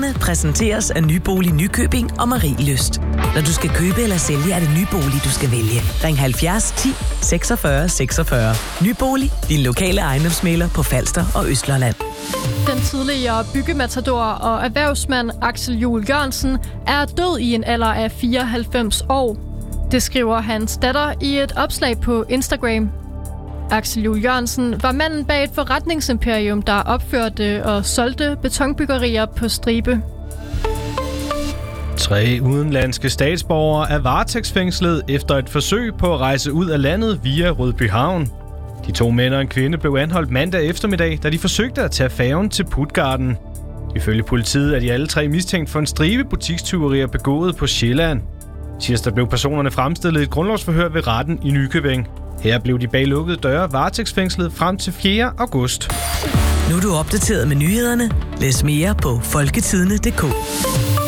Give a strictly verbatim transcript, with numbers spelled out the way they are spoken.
Nyhederne præsenteres af Nybolig Nykøbing og Marielyst. Når du skal købe eller sælge, er det Nybolig, du skal vælge. Ring halvfjerds ti seksogfyrre seksogfyrre. Nybolig, din lokale ejendomsmægler på Falster og Østlandet. Den tidligere byggematador og erhvervsmand Axel Juel Jørgensen er død i en alder af fireoghalvfems år. Det skriver hans datter i et opslag på Instagram. Axel Juel Jørgensen var manden bag et forretningsimperium, der opførte og solgte betonbyggerier på stribe. Tre udenlandske statsborgere er varetægtsfængslet efter et forsøg på at rejse ud af landet via Rødbyhavn. De to mænd og en kvinde blev anholdt mandag eftermiddag, da de forsøgte at tage færgen til Puttgarden. Ifølge politiet er de alle tre mistænkt for en stribe butikstyverier begået på Sjælland. Tirsdag blev personerne fremstillet i et grundlovsforhør ved retten i Nykøbing. Her blev de bag lukkede døre varetægtsfængslet frem til fjerde august. Nu er du opdateret med nyhederne. Læs mere på folketidene punktum d k.